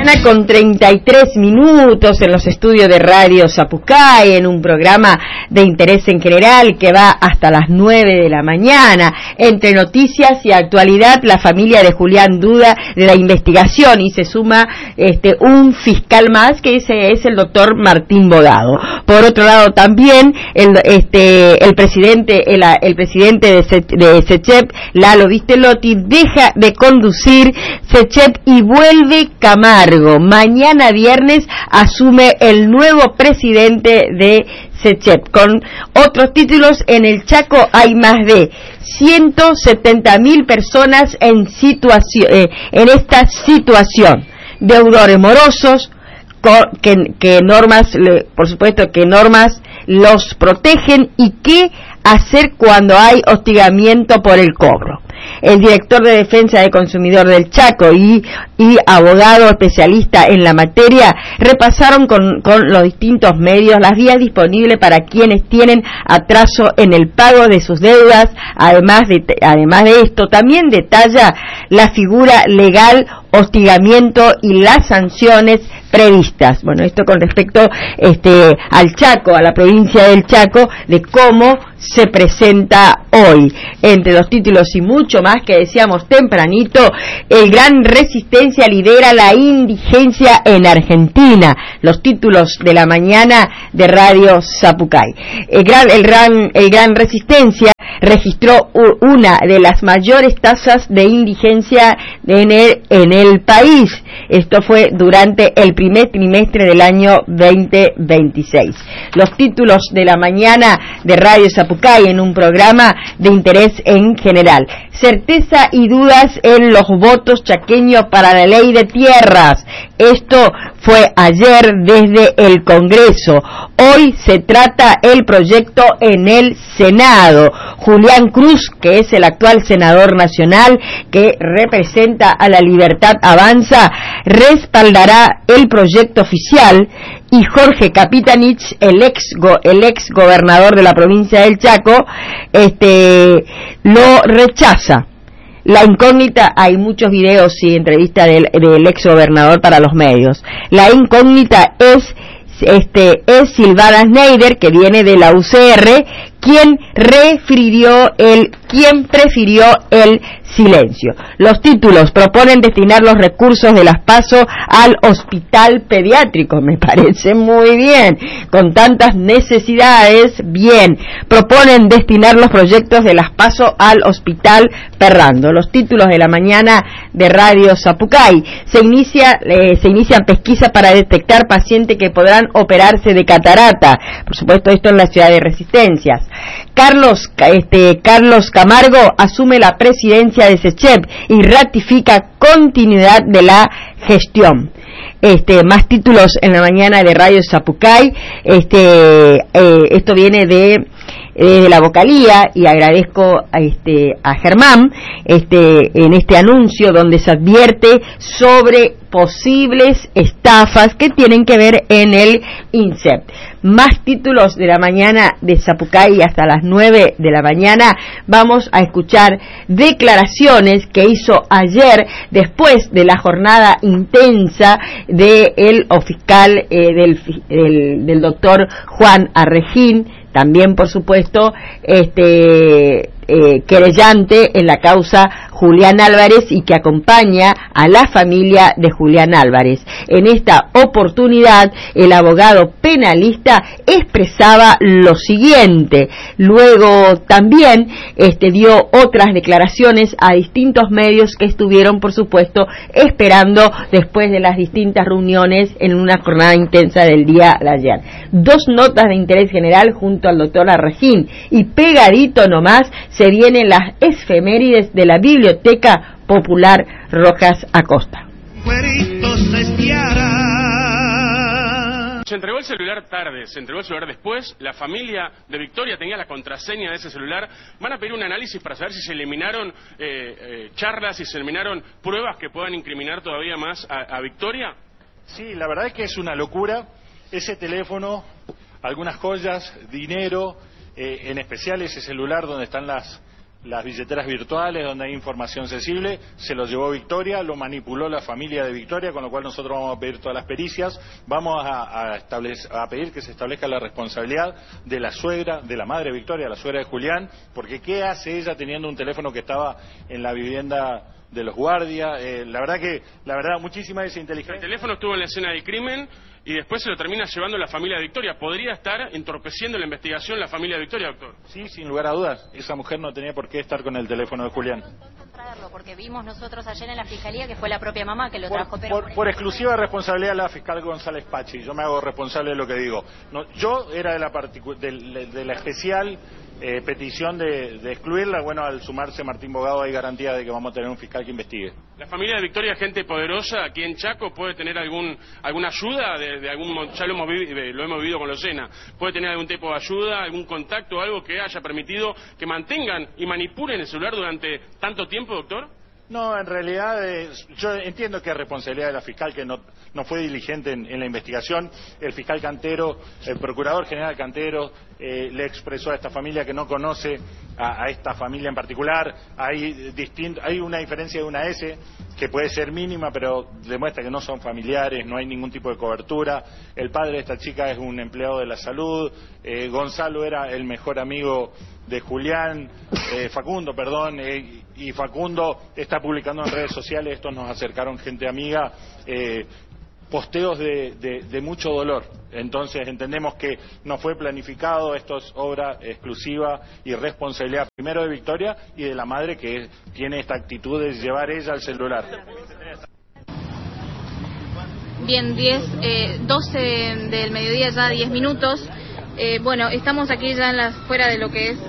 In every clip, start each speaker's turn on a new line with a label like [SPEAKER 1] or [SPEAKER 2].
[SPEAKER 1] Mañana con 33 minutos en los estudios de Radio Zapucay, en un programa de interés en general que va hasta las 9 de la mañana. Entre noticias y actualidad, la familia de Julián duda de la investigación y se suma un fiscal más, que ese es el doctor Martín Bogado. Por otro lado, también el presidente de SECHEP, Lalo Vistelotti, deja de conducir SECHEP y vuelve Camargo. Mañana viernes asume el nuevo presidente de SECHEP. Con otros títulos, en el Chaco hay más de 170.000 personas en esta situación. Deudores morosos, que normas, por supuesto que normas los protegen, y qué hacer cuando hay hostigamiento por el cobro. El director de Defensa del Consumidor del Chaco y abogado especialista en la materia repasaron con los distintos medios las vías disponibles para quienes tienen atraso en el pago de sus deudas. Además de esto, también detalla la figura legal, hostigamiento y las sanciones previstas. Bueno, esto con respecto al Chaco, a la provincia del Chaco, de cómo se presenta hoy. Entre los títulos y mucho más que decíamos tempranito, el Gran Resistencia lidera la indigencia en Argentina. Los títulos de la mañana de Radio Zapucay. El Gran Resistencia registró una de las mayores tasas de indigencia en el país. Esto fue durante el primer trimestre del año 2026. Los títulos de la mañana de Radio Zapucay en un programa de interés en general. Certeza y dudas en los votos chaqueños para la ley de tierras. Esto fue ayer desde el Congreso. Hoy se trata el proyecto en el Senado. Julián Cruz, que es el actual senador nacional que representa a La Libertad Avanza, respaldará el proyecto oficial, y Jorge Capitanich, el ex gobernador de la provincia del Chaco, lo rechaza. La incógnita, hay muchos videos y entrevistas del ex gobernador para los medios. La incógnita es Silvana Schneider, que viene de la UCR, quien prefirió el silencio. Los títulos: proponen destinar los recursos de las PASO al hospital pediátrico. Me parece muy bien, con tantas necesidades, bien. Proponen destinar los proyectos de las PASO al hospital Perrando. Los títulos de la mañana de Radio Zapucay: se inician pesquisas para detectar pacientes que podrán operarse de catarata. Por supuesto, esto en la ciudad de Resistencias. Carlos Camargo asume la presidencia de SECHEP y ratifica continuidad de la gestión. Más títulos en la mañana de Radio Zapucay. Esto viene de la vocalía, y agradezco a Germán en este anuncio donde se advierte sobre posibles estafas que tienen que ver en el INSEP. Más títulos de la mañana de Zapucay hasta las 9 de la mañana. Vamos a escuchar declaraciones que hizo ayer, después de la jornada intensa del fiscal del doctor Juan Arrejín, también por supuesto querellante en la causa Julián Álvarez, y que acompaña a la familia de Julián Álvarez. En esta oportunidad, el abogado penalista expresaba lo siguiente. Luego también dio otras declaraciones a distintos medios que estuvieron, por supuesto, esperando después de las distintas reuniones en una jornada intensa del día de ayer. Dos notas de interés general junto al doctor Arrejín, y pegadito nomás se vienen las efemérides de la Biblioteca Popular Rojas Acosta.
[SPEAKER 2] Se entregó el celular tarde, se entregó el celular después. La familia de Victoria tenía la contraseña de ese celular. Van a pedir un análisis para saber si se eliminaron charlas, si se eliminaron pruebas que puedan incriminar todavía más a Victoria.
[SPEAKER 3] Sí, la verdad es que es una locura. Ese teléfono, algunas joyas, dinero, en especial ese celular donde están las las billeteras virtuales donde hay información sensible, se lo llevó Victoria, lo manipuló la familia de Victoria, con lo cual nosotros vamos a pedir todas las pericias, vamos a pedir que se establezca la responsabilidad de la suegra, de la madre de Victoria, la suegra de Julián, porque ¿qué hace ella teniendo un teléfono que estaba en la vivienda de los guardias? La verdad, muchísima desinteligencia.
[SPEAKER 2] El teléfono estuvo en la escena del crimen y después se lo termina llevando la familia de Victoria. ¿Podría estar entorpeciendo la investigación la familia de Victoria, doctor?
[SPEAKER 3] Sí, sin lugar a dudas. Esa mujer no tenía por qué estar con el teléfono de Julián.
[SPEAKER 4] Porque vimos nosotros ayer en la fiscalía que fue la propia mamá que lo trajo.
[SPEAKER 3] Por exclusiva responsabilidad de la fiscal González Pachi. Yo me hago responsable de lo que digo. No, yo era de la especial petición de excluirla. Bueno, al sumarse Martín Bogado hay garantía de que vamos a tener un fiscal que investigue.
[SPEAKER 2] ¿La familia de Victoria, gente poderosa aquí en Chaco, puede tener alguna ayuda de algún, ya lo hemos vivido con Locena, puede tener algún tipo de ayuda, algún contacto, algo que haya permitido que mantengan y manipulen el celular durante tanto tiempo, doctor?
[SPEAKER 3] No, en realidad yo entiendo que es responsabilidad de la fiscal que no fue diligente en la investigación. El fiscal Cantero, el procurador general Cantero, le expresó a esta familia que no conoce a esta familia en particular. Hay una diferencia de una S que puede ser mínima, pero demuestra que no son familiares, no hay ningún tipo de cobertura. El padre de esta chica es un empleado de la salud. Gonzalo era el mejor amigo de Julián, Facundo, perdón, y Facundo está publicando en redes sociales, estos nos acercaron gente amiga, posteos de mucho dolor. Entonces entendemos que no fue planificado, esto es obra exclusiva y responsabilidad primero de Victoria y de la madre que tiene esta actitud de llevar ella el celular.
[SPEAKER 5] Bien, 12 del mediodía, ya 10 minutos. Bueno, estamos aquí ya fuera de lo que es...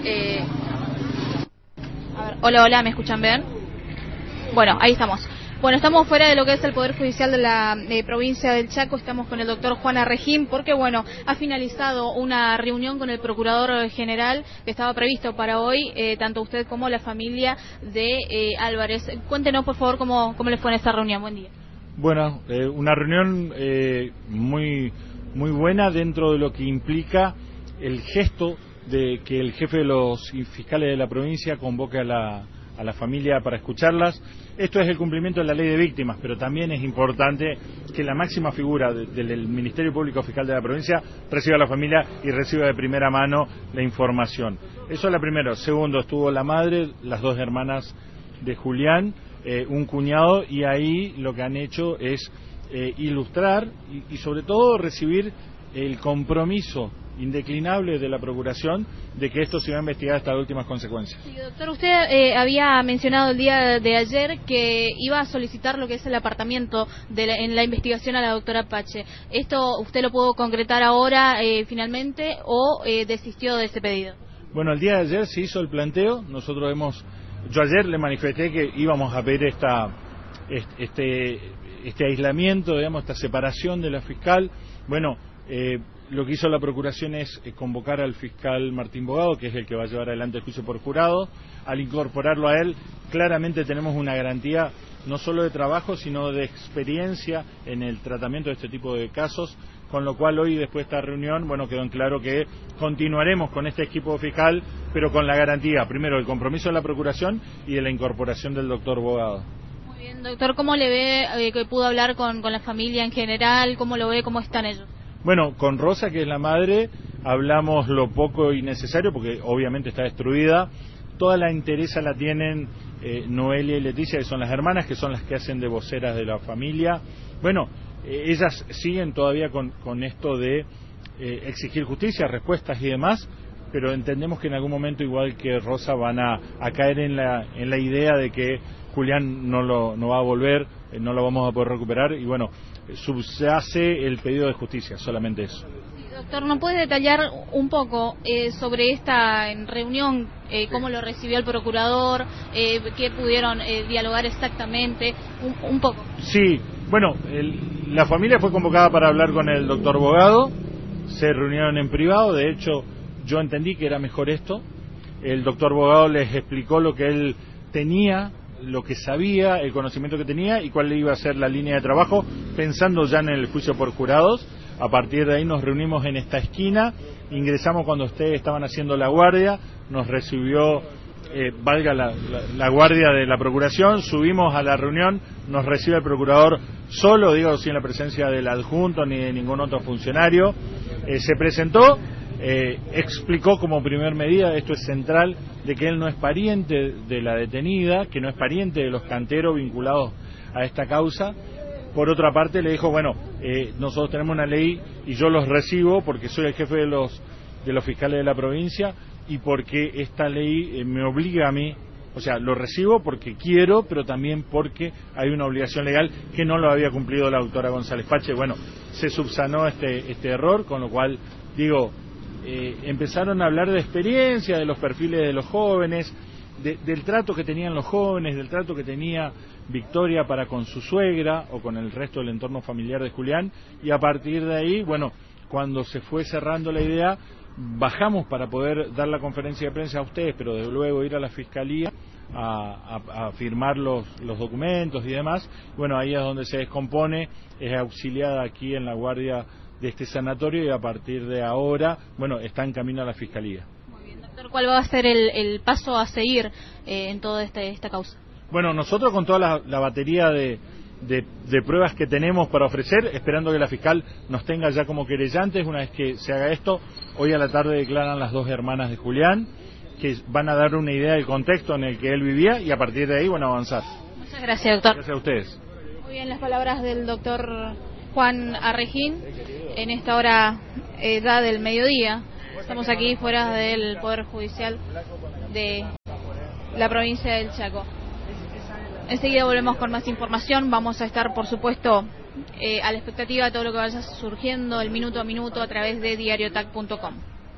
[SPEAKER 5] A ver, hola, ¿me escuchan bien? Bueno, ahí estamos. Bueno, estamos fuera de lo que es el Poder Judicial de la provincia del Chaco. Estamos con el doctor Juan Arregín porque, bueno, ha finalizado una reunión con el Procurador General que estaba previsto para hoy, tanto usted como la familia de Álvarez. Cuéntenos, por favor, cómo les fue en esta reunión. Buen día.
[SPEAKER 6] Bueno, una reunión muy buena dentro de lo que implica el gesto de que el jefe de los fiscales de la provincia convoque a la familia para escucharlas. Esto es el cumplimiento de la ley de víctimas, pero también es importante que la máxima figura del Ministerio Público Fiscal de la provincia reciba a la familia y reciba de primera mano la información. Eso es lo primero. Segundo, estuvo la madre, las dos hermanas de Julián, un cuñado, y ahí lo que han hecho es ilustrar y sobre todo recibir el compromiso indeclinable de la Procuración de que esto se va a investigar hasta las últimas consecuencias.
[SPEAKER 5] Sí, doctor, usted había mencionado el día de ayer que iba a solicitar lo que es el apartamiento en la investigación a la doctora Pache. ¿Esto usted lo pudo concretar ahora finalmente o desistió de ese pedido?
[SPEAKER 6] Bueno, el día de ayer se hizo el planteo. Yo ayer le manifesté que íbamos a pedir este aislamiento, digamos, esta separación de la fiscal. Bueno, lo que hizo la Procuración es convocar al fiscal Martín Bogado, que es el que va a llevar adelante el juicio por jurado. Al incorporarlo a él, claramente tenemos una garantía no solo de trabajo, sino de experiencia en el tratamiento de este tipo de casos, con lo cual hoy, después de esta reunión, bueno, quedó en claro que continuaremos con este equipo fiscal, pero con la garantía, primero, del compromiso de la Procuración y de la incorporación del doctor Bogado.
[SPEAKER 5] Muy bien, doctor, ¿cómo le ve que pudo hablar con la familia en general? ¿Cómo lo ve? ¿Cómo están ellos?
[SPEAKER 6] Bueno, con Rosa, que es la madre, hablamos lo poco y necesario, porque obviamente está destruida. Toda la entereza la tienen Noelia y Leticia, que son las hermanas, que son las que hacen de voceras de la familia. Bueno, ellas siguen todavía con esto de exigir justicia, respuestas y demás, pero entendemos que en algún momento, igual que Rosa, van a caer en la idea de que Julián no va a volver, no lo vamos a poder recuperar, y bueno, subyace el pedido de justicia, solamente eso.
[SPEAKER 5] Doctor, ¿nos puede detallar un poco sobre esta reunión, cómo lo recibió el procurador, qué pudieron dialogar exactamente, un poco?
[SPEAKER 6] Sí, bueno, la familia fue convocada para hablar con el doctor Bogado, se reunieron en privado, de hecho yo entendí que era mejor esto. El doctor Bogado les explicó lo que él tenía, lo que sabía, el conocimiento que tenía y cuál iba a ser la línea de trabajo, pensando ya en el juicio por jurados. A partir de ahí nos reunimos en esta esquina, ingresamos cuando ustedes estaban haciendo la guardia, nos recibió valga la guardia de la Procuración. Subimos a la reunión, nos recibe el Procurador solo, digo, sin la presencia del adjunto ni de ningún otro funcionario. Se presentó, explicó como primer medida, esto es central, de que él no es pariente de la detenida, que no es pariente de los canteros vinculados a esta causa. Por otra parte le dijo, bueno, nosotros tenemos una ley y yo los recibo porque soy el jefe de los fiscales de la provincia y porque esta ley me obliga a mí, o sea, lo recibo porque quiero, pero también porque hay una obligación legal que no lo había cumplido la doctora González Pache. Bueno, se subsanó este error, con lo cual, digo, empezaron a hablar de experiencia, de los perfiles de los jóvenes, del trato que tenían los jóvenes, del trato que tenía Victoria para con su suegra o con el resto del entorno familiar de Julián, y a partir de ahí, bueno, cuando se fue cerrando la idea, bajamos para poder dar la conferencia de prensa a ustedes, pero de luego ir a la Fiscalía a firmar los documentos y demás. Bueno, ahí es donde se descompone, es auxiliada aquí en la guardia de este sanatorio y a partir de ahora, bueno, está en camino a la Fiscalía.
[SPEAKER 5] Muy bien, doctor, ¿cuál va a ser el paso a seguir en toda esta causa?
[SPEAKER 6] Bueno, nosotros con toda la batería de pruebas que tenemos para ofrecer, esperando que la fiscal nos tenga ya como querellantes. Una vez que se haga esto, hoy a la tarde declaran las dos hermanas de Julián, que van a dar una idea del contexto en el que él vivía y a partir de ahí, bueno, avanzar.
[SPEAKER 5] Muchas gracias, doctor.
[SPEAKER 6] Gracias a ustedes.
[SPEAKER 5] Muy bien, las palabras del doctor Juan Arrejín en esta hora ya del mediodía. Estamos aquí fuera del Poder Judicial de la provincia del Chaco. Enseguida volvemos con más información. Vamos a estar, por supuesto, a la expectativa de todo lo que vaya surgiendo, el minuto a minuto, a través de diariotac.com.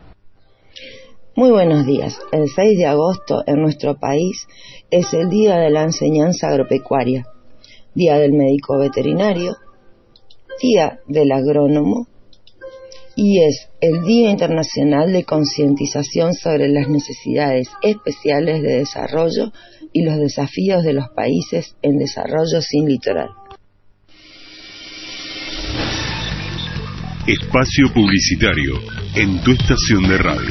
[SPEAKER 7] Muy buenos días. El 6 de agosto en nuestro país es el Día de la Enseñanza Agropecuaria, Día del Médico Veterinario, Día del Agrónomo y es el Día Internacional de Concientización sobre las necesidades especiales de desarrollo y los desafíos de los países en desarrollo sin litoral.
[SPEAKER 8] Espacio publicitario en tu estación de radio.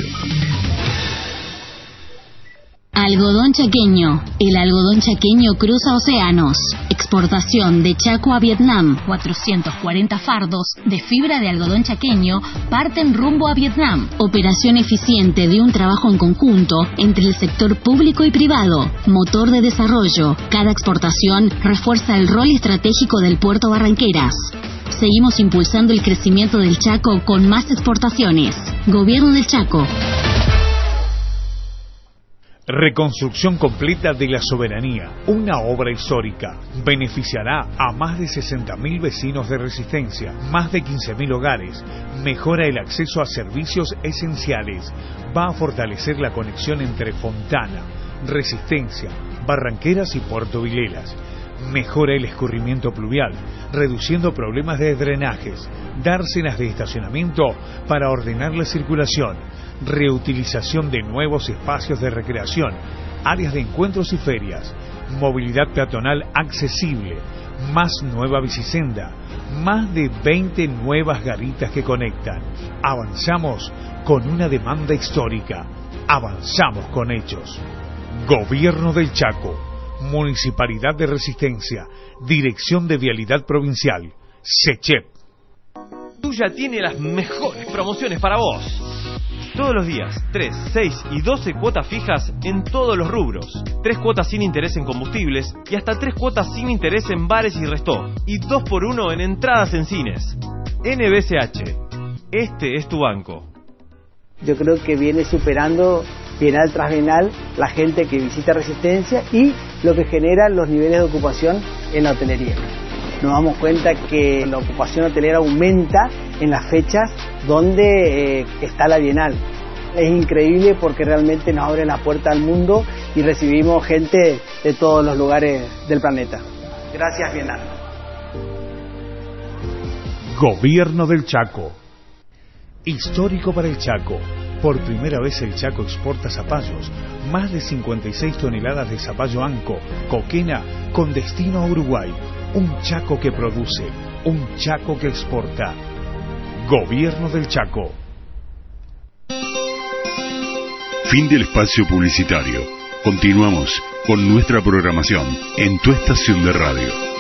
[SPEAKER 9] Algodón chaqueño. El algodón chaqueño cruza océanos. Exportación de Chaco a Vietnam. 440 fardos de fibra de algodón chaqueño parten rumbo a Vietnam. Operación eficiente de un trabajo en conjunto entre el sector público y privado. Motor de desarrollo. Cada exportación refuerza el rol estratégico del puerto Barranqueras. Seguimos impulsando el crecimiento del Chaco con más exportaciones. Gobierno del Chaco.
[SPEAKER 10] Reconstrucción completa de la Soberanía, una obra histórica. Beneficiará a más de 60.000 vecinos de Resistencia, más de 15.000 hogares. Mejora el acceso a servicios esenciales. Va a fortalecer la conexión entre Fontana, Resistencia, Barranqueras y Puerto Vilelas. Mejora el escurrimiento pluvial, reduciendo problemas de drenajes. Dársenas de estacionamiento para ordenar la circulación. Reutilización de nuevos espacios de recreación, áreas de encuentros y ferias, movilidad peatonal accesible, más nueva bicisenda, más de 20 nuevas garitas que conectan. Avanzamos con una demanda histórica, avanzamos con hechos. Gobierno del Chaco, Municipalidad de Resistencia, Dirección de Vialidad Provincial, SECHEP.
[SPEAKER 11] Tuya tiene las mejores promociones para vos. Todos los días, 3, 6 y 12 cuotas fijas en todos los rubros. 3 cuotas sin interés en combustibles y hasta 3 cuotas sin interés en bares y resto. Y 2x1 en entradas en cines. NBCH, este es tu banco.
[SPEAKER 12] Yo creo que viene superando bienal tras bienal la gente que visita Resistencia y lo que genera los niveles de ocupación en la hotelería. Nos damos cuenta que la ocupación hotelera aumenta en las fechas donde está la Bienal. Es increíble porque realmente nos abre la puerta al mundo y recibimos gente de todos los lugares del planeta. Gracias, Bienal.
[SPEAKER 10] Gobierno del Chaco. Histórico para el Chaco. Por primera vez el Chaco exporta zapallos. Más de 56 toneladas de zapallo anco, coquena, con destino a Uruguay. Un Chaco que produce, un Chaco que exporta. Gobierno del Chaco.
[SPEAKER 8] Fin del espacio publicitario. Continuamos con nuestra programación en tu estación de radio.